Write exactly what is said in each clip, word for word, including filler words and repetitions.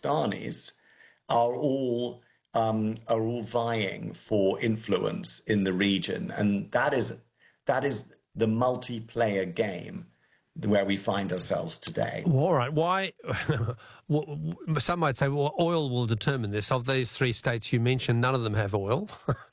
Pakistanis are all um, are all vying for influence in the region, and that is that is the multiplayer game where we find ourselves today. All right. Why? Some might say, well, oil will determine this. Of these three states you mentioned, none of them have oil.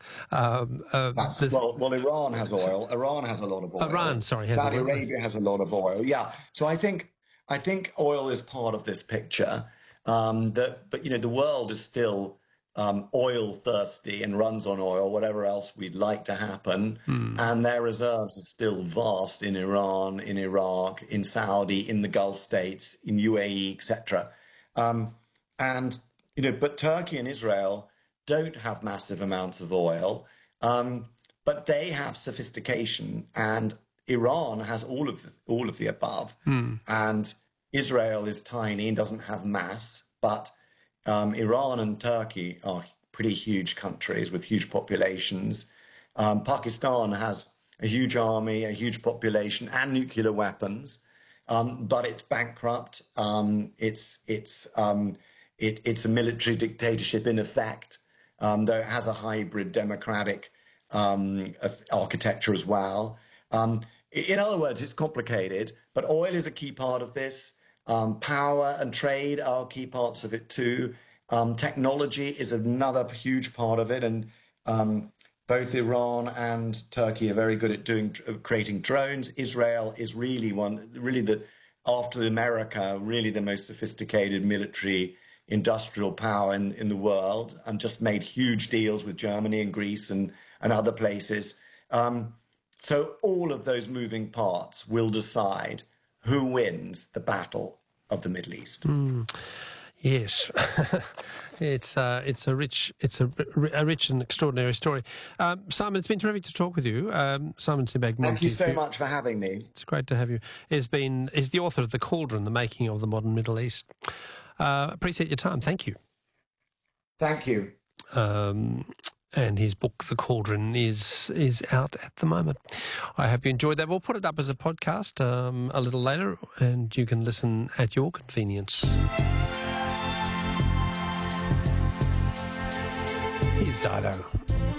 um, uh, That's, well, well, Iran has oil. Iran has a lot of oil. Iran, sorry, has Saudi oil. Arabia has a lot of oil. Yeah. So I think I think oil is part of this picture. Um, that, but you know, the world is still um, oil thirsty and runs on oil, whatever else we'd like to happen. Mm. And their reserves are still vast in Iran, in Iraq, in Saudi, in the Gulf states, in U A E, et cetera. Um, and, you know, but Turkey and Israel don't have massive amounts of oil, um, but they have sophistication, and Iran has all of the, all of the above. Mm. And Israel is tiny and doesn't have mass, but Um, Iran and Turkey are pretty huge countries with huge populations. Um, Pakistan has a huge army, a huge population, and nuclear weapons, um, but it's bankrupt. Um, it's it's um, it, it's a military dictatorship in effect, um, though it has a hybrid democratic um, architecture as well. Um, in other words, it's complicated, but oil is a key part of this. Um, power and trade are key parts of it too. Um, technology is another huge part of it, and um, both Iran and Turkey are very good at doing creating drones. Israel is really one, really the after America, really the most sophisticated military industrial power in, in the world, and just made huge deals with Germany and Greece and and other places. Um, so all of those moving parts will decide who wins the battle of the Middle East. Mm, yes, it's uh, it's a rich it's a, a rich and extraordinary story. Um, Simon, it's been terrific to talk with you. Um, Simon Sebag-Monteith. Thank you so much for having me. It's great to have you. He's been is the author of The Cauldron: The Making of the Modern Middle East. Uh, appreciate your time. Thank you. Thank you. Um, And his book, The Cauldron, is is out at the moment. I hope you enjoyed that. We'll put it up as a podcast um, a little later, and you can listen at your convenience. Here's Dido.